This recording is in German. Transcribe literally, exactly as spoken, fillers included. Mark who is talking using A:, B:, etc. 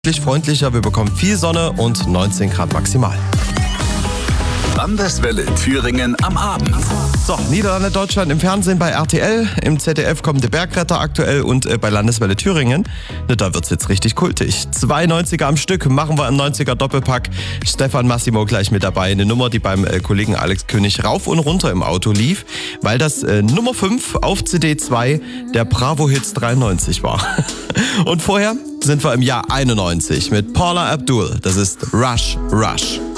A: freundlicher, wir bekommen viel Sonne und neunzehn Grad maximal.
B: Landeswelle Thüringen am Abend.
A: So, Niederlande Deutschland im Fernsehen bei R T L, im Z D F kommt der Bergretter aktuell und äh, bei Landeswelle Thüringen, ne, da wird's jetzt richtig kultig. Zwei neunziger am Stück machen wir im neunziger Doppelpack. Stefan Massimo gleich mit dabei, eine Nummer, die beim äh, Kollegen Alex König rauf und runter im Auto lief, weil das äh, Nummer fünf auf C D zwei der Bravo Hits dreiundneunzig war. Und vorher sind wir im Jahr einundneunzig mit Paula Abdul, das ist Rush, Rush.